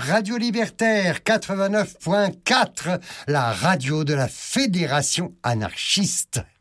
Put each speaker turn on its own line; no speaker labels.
Radio Libertaire 89.4, la radio de la Fédération anarchiste.